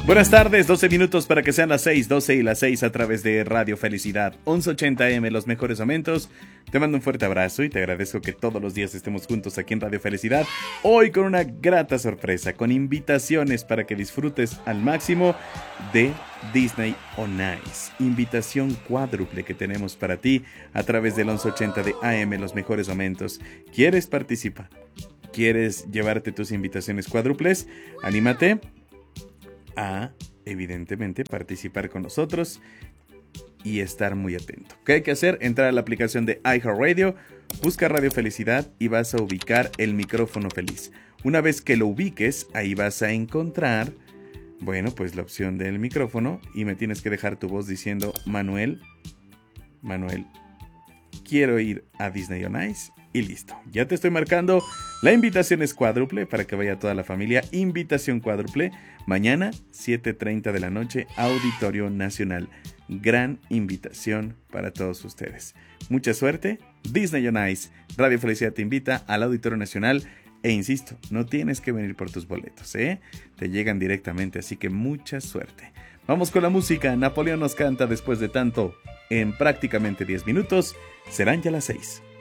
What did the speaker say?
Buenas tardes, 12 minutos para que sean las 6, 12 y las 6 a través de Radio Felicidad, 1180M, los mejores momentos. Te mando un fuerte abrazo y te agradezco que todos los días estemos juntos aquí en Radio Felicidad. Hoy con una grata sorpresa, con invitaciones para que disfrutes al máximo de Disney on Ice. Invitación cuádruple que tenemos para ti a través del 1180 de AM, los mejores momentos. ¿Quieres participar? ¿Quieres llevarte tus invitaciones cuádruples? Anímate a, evidentemente, participar con nosotros y estar muy atento. ¿Qué hay que hacer? Entrar a la aplicación de iHeartRadio, busca Radio Felicidad y vas a ubicar el micrófono feliz. Una vez que lo ubiques, ahí vas a encontrar, bueno, pues la opción del micrófono y me tienes que dejar tu voz diciendo, Manuel, quiero ir a Disney on Ice. Y listo, ya te estoy marcando. La invitación es cuádruple para que vaya toda la familia. Invitación cuádruple. Mañana, 7:30 de la noche, Auditorio Nacional. Gran invitación para todos ustedes. Mucha suerte. Disney on Ice. Radio Felicidad te invita al Auditorio Nacional. E insisto, no tienes que venir por tus boletos, ¿eh? Te llegan directamente, así que mucha suerte. Vamos con la música. Napoleón nos canta después de tanto. En prácticamente 10 minutos. Serán ya las 6.